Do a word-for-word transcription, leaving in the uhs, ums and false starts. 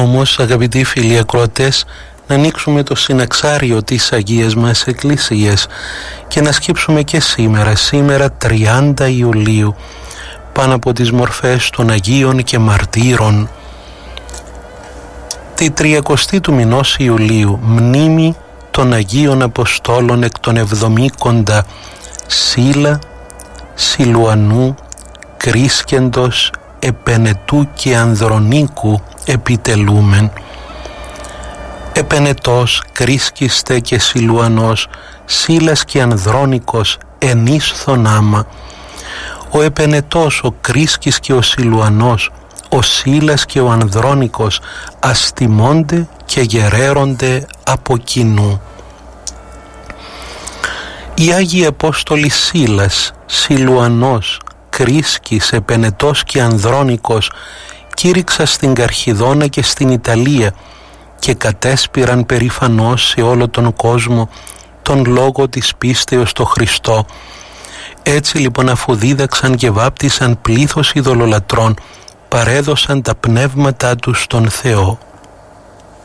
όμως, αγαπητοί φίλοι ακροατές, να ανοίξουμε το συναξάριο της Αγίας μας Εκκλησίας και να σκύψουμε και σήμερα, σήμερα τριάντα Ιουλίου, πάνω από τις μορφές των Αγίων και Μαρτύρων. Τη τριακοστή του μηνός Ιουλίου, μνήμη των Αγίων Αποστόλων εκ των εβδομήκοντα Σίλα, Σιλουανού, Κρίσκεντος, Επενετού και Ανδρονίκου επιτελούμεν. Επενετός, Κρίσκιστε και Σιλουανός, Σίλας και Ανδρώνικος ενίσθον άμα. Ο Επενετός, ο Κρίσκης και ο Σιλουανός, ο Σίλας και ο Ανδρώνικος αστιμώνται και γεραίρονται από κοινού. Οι Άγιοι Απόστολοι Σίλας, Σιλουανός, Κρίσκης, Επενετός και Ανδρώνικος κήρυξαν στην Καρχιδόνα και στην Ιταλία και κατέσπηραν περήφανώς σε όλο τον κόσμο τον λόγο της πίστεως στο Χριστό. Έτσι λοιπόν, αφού δίδαξαν και βάπτισαν πλήθος ειδωλολατρών, παρέδωσαν τα πνεύματά τους στον Θεό.